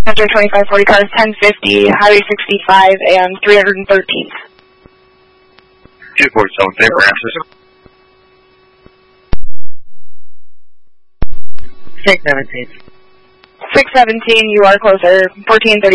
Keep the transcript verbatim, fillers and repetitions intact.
one twenty-five forty cars, ten fifty, Highway sixty-five, and three hundred thirteenth. two forty-seven, favor answers. six seventeen. six seventeen, you are closer, fourteen thirty.